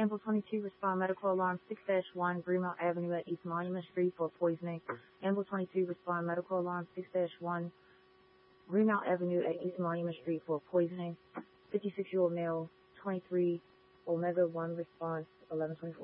Amble 22, respond medical alarm 6-1, Greenmount Avenue at East Monument Street for poisoning. Amble 22, respond medical alarm 6-1, Greenmount Avenue at East Monument Street for poisoning. 56-year-old male, 23, Omega 1 response 1124.